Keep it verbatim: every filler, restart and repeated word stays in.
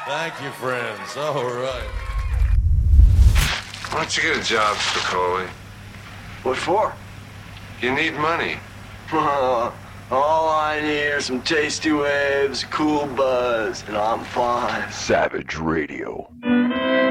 Thank you, friends. All right. Why don't you get a job, Spicoli? What for? You need money. All I need are some tasty waves, cool buzz, and I'm fine. Savage Radio.